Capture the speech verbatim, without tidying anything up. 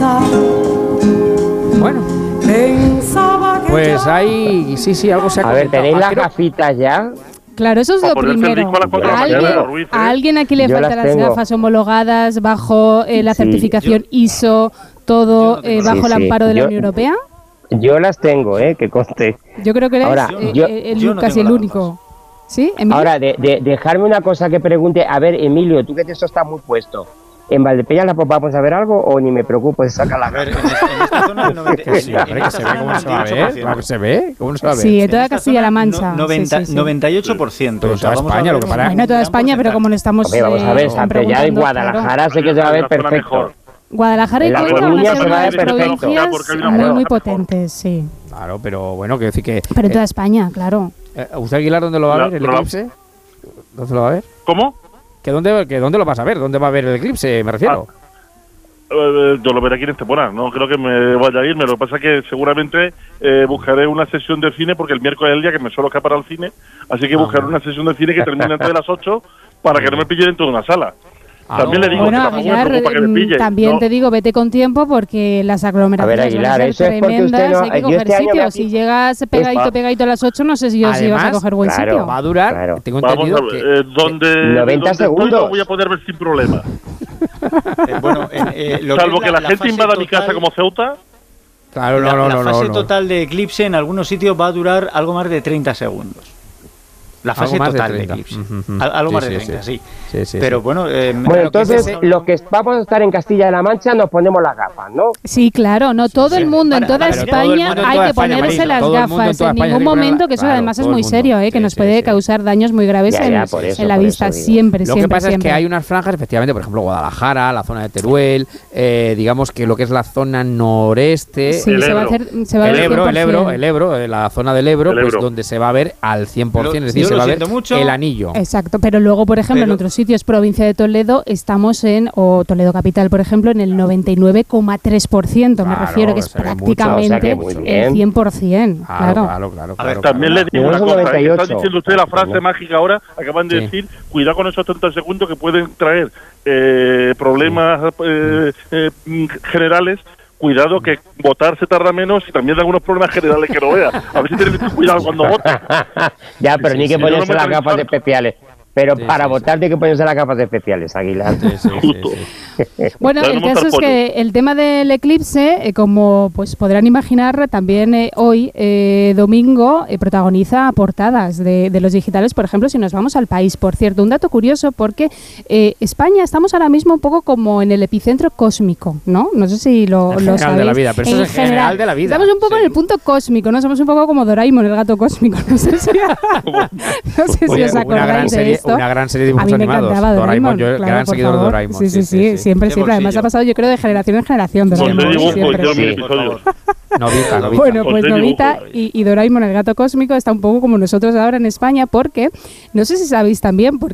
Bueno, pues ahí, sí, sí, algo se ha A ver, comentado. ¿tenéis las Creo- gafitas ya? Claro, eso es Pa' lo ponerse el primero. disco a las cuatro de la ¿A mañana, alguien, Ruiz, ¿eh? a alguien aquí le Yo faltan las las tengo. gafas homologadas bajo eh, la Sí. certificación Yo- I S O, todo yo no tengo eh, bajo Sí, el sí. amparo de la Yo- Unión Europea? Yo las tengo, ¿eh? Que conste. Yo creo que eres Ahora, eh, yo- eh, el, yo no casi tengo el las único. ¿Sí, Emilio? Ahora, de, de, dejarme una cosa que pregunte. A ver, Emilio, tú que esto está muy puesto. ¿En Valdepeñas la vamos a ver algo o ni me preocupo de sacar la A ver, gafas? en, este- en esta zona del noventa Que sí, en hombre, que esta se ve zona cómo del se va a ver. noventa y ocho por ciento. Claro que se ve. ¿Cómo se va a ver? Sí, en En toda esta Castilla-La zona, Mancha. no- noventa, Sí, sí, sí. noventa y ocho por ciento. Pero en O sea, toda vamos a España, ver lo que un para- gran Bueno, toda España, pero porcentaje. como le estamos Hombre, vamos a eh, ver, San Pellá y preguntando, Guadalajara claro. sé que se va a ver Una zona perfecto. mejor. Guadalajara y En la Cuenca van a Coruña ser se va a unas ver perfecto. provincias Porque hay una muy, zona muy mejor. potentes, sí. Claro, pero bueno, quiero decir que... Pero en eh, toda España, claro. eh, ¿Usted, Aguilar, dónde lo va a La- ver, el la- eclipse? ¿Dónde lo va a ver? ¿Cómo? ¿Que dónde, que ¿Dónde lo vas a ver? ¿Dónde va a ver el eclipse, me refiero? Eh, yo lo veré aquí en Estepona, no creo que me vaya a irme. Lo que pasa es que seguramente eh, buscaré una sesión de cine, porque el miércoles es el día que me suelo escapar al cine, así que Ah, buscaré bueno. una sesión de cine que termine antes de las ocho para que no me pille dentro de una sala. Ah, También no. le digo Bueno, que tampoco me Aguilar, preocupa que me mm, pille. también ¿no? te digo, vete con tiempo porque las A aglomeraciones ver, Aguilar, van a ser eso es porque tremendas, usted no- hay que yo coger este año sitio. me- Si llegas pegadito, Va. pegadito a las ocho, no sé si, yo- si vas a Además, coger buen claro, sitio. Va a durar, Claro. tengo Vamos entendido a ver, que... eh, donde, noventa donde estoy segundos. lo voy a poder ver sin problema. Eh, bueno, en, eh, lo Salvo es que la, gente fase invada mi casa total- como Ceuta. Claro, no, la, no, la no, no, fase no. total de eclipse en algunos sitios va a durar algo más de treinta segundos. La Algo fase más de total de, treinta. eclipse. Ujú, ujú. Al- algo Sí, más sí, de treinta, sí. sí. Sí, sí, Pero sí. bueno, eh, Bueno, claro que entonces, ese- los que vamos a estar en Castilla-La Mancha nos ponemos las gafas, ¿no? Sí, claro, no todo sí. el mundo, en Para- toda para- pero todo el España mundo en hay toda que España, ponerse Marina, las todo el mundo en gafas toda en España ningún tiene que poner- momento, que eso claro, además es todo el muy mundo. serio, ¿eh? que Sí, nos sí, puede sí. causar daños muy graves Ya, en, ya, por eso, en la por vista, eso digo. siempre, Lo siempre, que pasa siempre. es que hay unas franjas, efectivamente, por ejemplo, Guadalajara, la zona de Teruel, eh, digamos que lo que es la zona noreste, Sí, El se va a Ebro. hacer, se va a el ver Ebro, el Ebro, cien por ciento. el Ebro, eh, la zona del Ebro, El pues Ebro. donde se va a ver al cien por ciento, Lo- es decir, yo se lo va a ver siento mucho. el anillo. Exacto, pero luego, por ejemplo, en Pero- otros sitios, provincia de Toledo, estamos en, o Toledo capital, por ejemplo, en el noventa y nueve coma tres por ciento, me Claro, refiero, que es se ve mucho, prácticamente o sea que muy bien. el cien por ciento, Claro, claro. claro, claro. A ver, claro, También claro. le digo Yo una soy cosa, noventa y que ocho. está diciendo usted la frase ¿no? mágica ahora, acaban de Sí. decir, cuidado con esos treinta segundos que pueden traer eh, problemas eh, eh, mm, generales. Cuidado que votar se tarda menos y también da algunos problemas generales que no vea. A ver si tienes cuidado cuando votes. Ya, pero Sí, ni sí, que sí. ponerse Yo no me las meto en gafas charco. especiales. Pero Sí, para sí, votar sí. tiene que ponerse las gafas especiales, Aguilar. Sí, sí, sí, Justo. sí. Bueno, Dale el montar caso es pollo. que el tema del eclipse, eh, como pues podrán imaginar, también eh, hoy, eh, domingo, eh, protagoniza portadas de, de los digitales, por ejemplo, si nos vamos al país. Por cierto, un dato curioso, porque eh, España estamos ahora mismo un poco como en el epicentro cósmico, ¿no? No sé si lo, En lo general sabéis. de la vida, pero eso es en general de la vida. Estamos un poco Sí. en el punto cósmico, ¿no? Somos un poco como Doraemon, el gato cósmico. No sé si, no sé si Oye, os una acordáis gran de serie, esto. una gran serie de A dibujos mí me animados. encantaba Doraemon, yo claro, gran por seguidor de favor. Doraemon. Sí, sí, sí, siempre, De siempre. Además bolsillo. ha pasado, yo creo, de generación en generación. Ponle Doraemon, dibujo, siempre. hicieron Sí. mil episodios. Novita, Novita. Bueno, pues Ponle Novita dibujo. y, y Doraemon, el gato cósmico, está un poco como nosotros ahora en España, porque no sé si sabéis también, porque